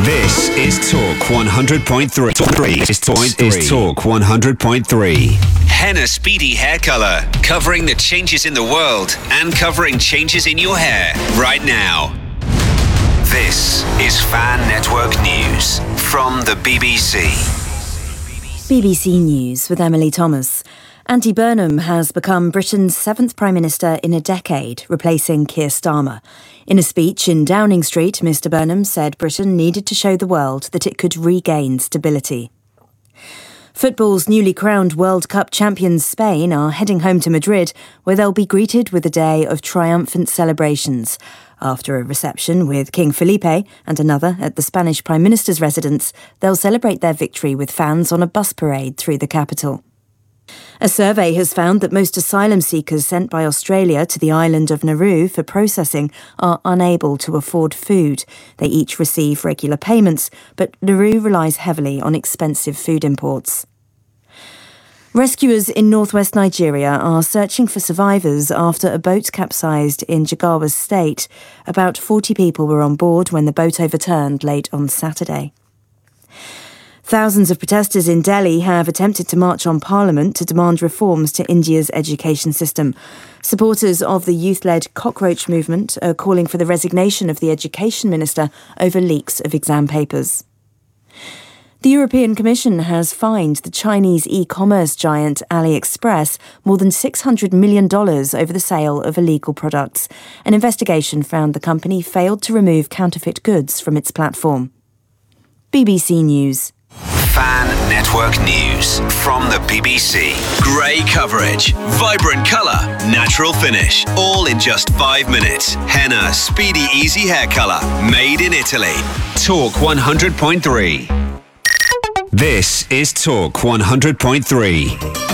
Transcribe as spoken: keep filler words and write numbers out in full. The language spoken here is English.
This is Talk one hundred point three. Is Talk, is Talk one hundred point three. Henna Speedy Hair Color, covering the changes in the world and covering changes in your hair right now. This is Fan Network News from the B B C. B B C News with Emily Thomas. Andy Burnham has become Britain's seventh Prime Minister in a decade, replacing Keir Starmer. In a speech in Downing Street, Mr Burnham said Britain needed to show the world that it could regain stability. Football's newly crowned World Cup champions Spain are heading home to Madrid, where they'll be greeted with a day of triumphant celebrations. After a reception with King Felipe and another at the Spanish Prime Minister's residence, they'll celebrate their victory with fans on a bus parade through the capital. A survey has found that most asylum seekers sent by Australia to the island of Nauru for processing are unable to afford food. They each receive regular payments, but Nauru relies heavily on expensive food imports. Rescuers in northwest Nigeria are searching for survivors after a boat capsized in Jigawa State. About forty people were on board when the boat overturned late on Saturday. Thousands of protesters in Delhi have attempted to march on Parliament to demand reforms to India's education system. Supporters of the youth-led cockroach movement are calling for the resignation of the education minister over leaks of exam papers. The European Commission has fined the Chinese e-commerce giant AliExpress more than six hundred million dollars over the sale of illegal products. An investigation found the company failed to remove counterfeit goods from its platform. B B C News. Fan Network News from the B B C. Grey coverage, vibrant colour, natural finish, all in just five minutes. Henna Speedy Easy Hair Colour, made in Italy. Talk one hundred point three. This is Talk one hundred point three.